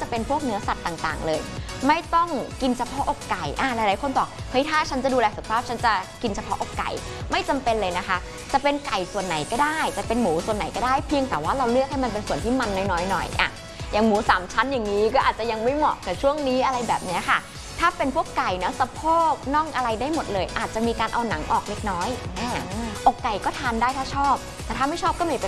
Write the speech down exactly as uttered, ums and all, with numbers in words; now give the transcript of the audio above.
เป็นพวกเนื้อสัตว์ต่างๆเลยไม่ต้องกินเฉพาะอกไก่อ่ะหลายๆคนบอกเฮ้ยถ้าฉันจะดูแลสุขภาพฉันจะกินเฉพาะอกไก่ไม่จำเป็นเลยนะคะจะเป็นไก่ส่วนไหนก็ได้จะเป็นหมูส่วนไหนก็ได้เพียงแต่ว่าเราเลือกให้มันเป็นส่วนที่มันน้อยๆหน่อยอ่ะอย่างหมูสามชั้นอย่างนี้ก็อาจจะยังไม่เหมาะกับช่วงนี้อะไรแบบนี้ค่ะถ้าเป็นพวกไก่นะสะโพกน่องอะไรได้หมดเลยอาจจะมีการเอาหนังออกเล็กน้อยอ่าอกไก่ก็ทานได้ถ้าชอบแต่ถ้าไม่ชอบก็ไม่เป็น